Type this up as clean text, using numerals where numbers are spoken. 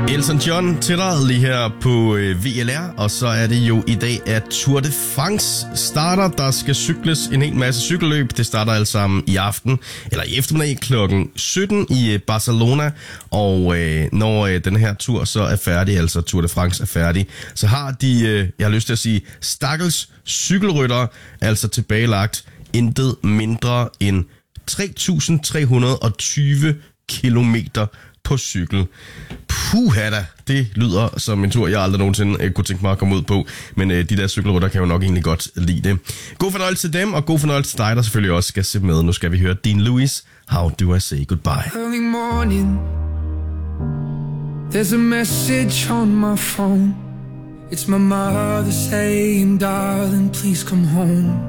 Elton John til dig lige her på VLR, og så er det jo i dag, at Tour de France starter. Der skal cykles en hel masse cykelløb. Det starter alle sammen i aften, eller i eftermiddag klokken 17 i Barcelona. Og når den her tur så er færdig, altså Tour de France er færdig, så har de, jeg har lyst til at sige, stakkels cykelryttere altså tilbagelagt intet mindre end 3.320 kilometer på cykel. Puha da, det lyder som en tur, jeg aldrig nogensinde kunne tænke mig at komme ud på. Men de der cykelrytter kan jo nok egentlig godt lide det. God fornøjelse til dem, og god fornøjelse til dig, der selvfølgelig også skal se med. Nu skal vi høre Dean Lewis, How Do I Say Goodbye. Early morning, there's a message on my phone. It's my mother saying, darling, please come home.